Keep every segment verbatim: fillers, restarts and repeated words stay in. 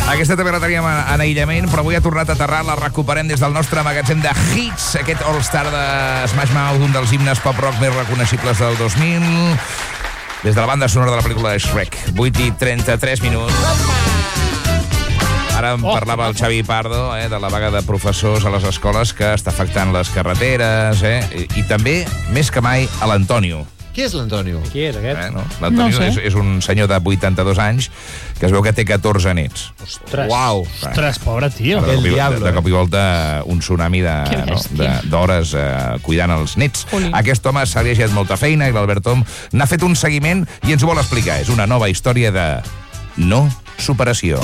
Aquesta també la teníem en aïllament, però avui ha tornat a aterrar. La recuperem des del nostre magatzem de hits, aquest All-Star de Smash Mouth, un dels himnes pop-rock més reconeixibles del dos mil, des de la banda sonora de la pel·lícula de Shrek. vuit i trenta-tres minuts. Ara em parlava el Xavi Pardo eh, de la vaga de professors a les escoles que està afectant les carreteres, eh, i, i també, més que mai, a l'Antonio. Qui és l'Antonio? Qui és aquest? Eh, no? L'Antonio No sé. és, és un senyor de vuitanta-dos anys que es veu que té catorze nets. Ostres. Uau. Ostres, pobre tio. De El cop, i, diablo, de, de cop i volta un tsunami de, Que no, bèstia. de, d'hores eh, cuidant els nets. Jolín. Aquest home s'ha llegit molta feina i l'Albert Tom n'ha fet un seguiment i ens ho vol explicar. És una nova història de no superació.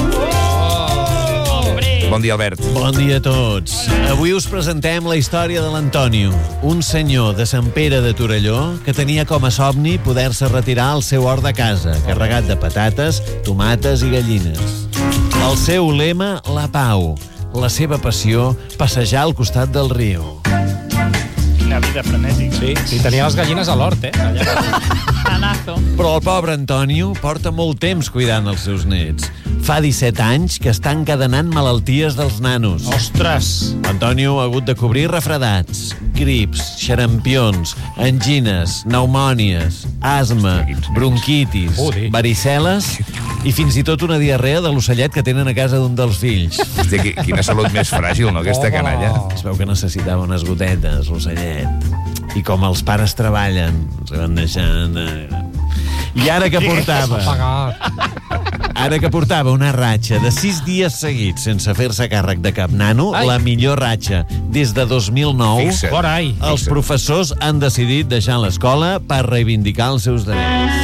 Bon dia, Albert. Bon dia a tots. Avui us presentem la història de l'Antonio, un senyor de Sant Pere de Torelló que tenia com a somni poder-se retirar al seu hort de casa, carregat de patates, tomates i gallines. El seu lema, la pau. La seva passió, passejar al costat del riu. Quina vida frenètica. Sí, sí, tenia les gallines a l'hort, eh? Allà. Anazo. Però el pobre Antonio porta molt temps cuidant els seus nets. Fa disset anys que està encadenant malalties dels nanos. Ostres. L'Antonio ha hagut de cobrir refredats, grips, xarampions, angines, pneumònies, asma, bronquitis, Joder. varicel·les i fins i tot una diarrea de l'ocellet que tenen a casa d'un dels fills. Hòstia, qui- quina salut més fràgil, no, aquesta canalla? Es veu que necessitava unes gotetes, l'ocellet. I com els pares treballen, se van deixant... eh. I ara que portava... Ara que portava una ratxa de sis dies seguits sense fer-se càrrec de cap nano, Ai. la millor ratxa des de dos mil nou, Fixa't. Carai. els professors han decidit deixar l'escola per reivindicar els seus drets.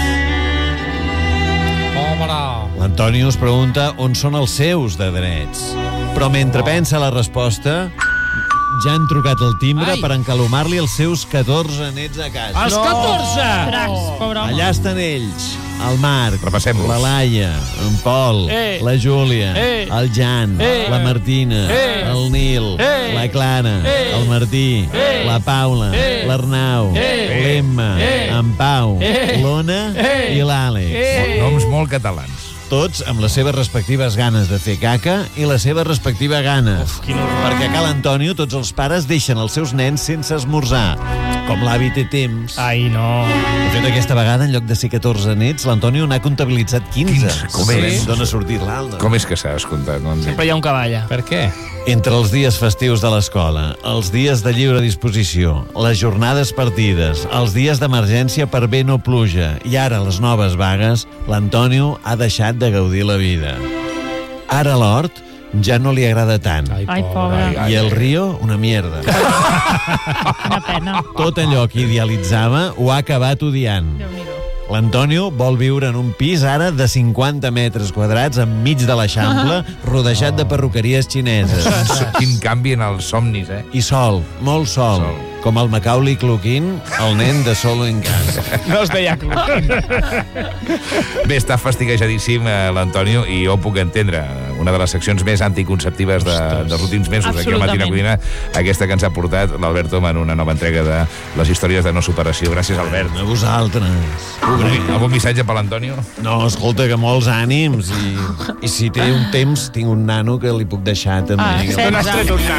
Pobre. L'Antonio es pregunta on són els seus de drets. Però mentre pensa la resposta, ja han trucat el timbre Ai. per encalomar-li els seus catorze nets a casa. Els catorze! Ostres, pobre home. Allà estan ells, el Marc, Repassem-los. la Laia, en Pol, Eh. la Júlia, Eh. el Jan, Eh. la Martina, Eh. el Nil, Eh. la Clara, Eh. el Martí, Eh. la Paula, Eh. l'Arnau, Eh. l'Emma, Eh. en Pau, Eh. l'Ona Eh. i l'Àlex. Eh. Noms molt catalans. Tots amb les seves respectives ganes de fer caca i la seva respectiva gana. Uf, quin horror. Perquè a Cal Antonio tots els pares deixen els seus nens sense esmorzar. Com l'avi té temps. Ai, no. De fet, aquesta vegada, en lloc de ser catorze nets, l'Antonio n'ha comptabilitzat quinze. quinze, com és? D'on ha sortit l'Alda? Com és que s'ha descomptat? No entenc. Sempre hi ha un cavall. Per què? Entre els dies festius de l'escola, els dies de lliure disposició, les jornades partides, els dies d'emergència per vent o pluja i ara les noves vagues, l'Antonio ha deixat de gaudir la vida. Ara l'hort ja no li agrada tant. Ai, pobre. Ai, ai. I el Rio, una mierda. Una pena. Tot allò que idealitzava ho ha acabat odiant. Déu-n'hi-do. L'Antonio vol viure en un pis ara de cinquanta metres quadrats enmig de l'Eixample, rodejat de perruqueries xineses. Quin canvi en els somnis, eh? I sol, molt sol, Sol. com el Macaulay Culkin, el nen de Solo en casa. No es deia clar. Bé, està fastiguejadíssim eh, l'Antonio i jo ho puc entendre. Una de les seccions més anticonceptives de, dels últims mesos aquí al Matina Codina, aquesta que ens ha portat l'Albert Tom en una nova entrega de les històries de no superació. Gràcies, Albert. A vosaltres. Algun, algun missatge per l'Antonio? No, escolta, que molts ànims i, i si té un temps tinc un nano que li puc deixar també. Ah, Que- setze. N'has tret un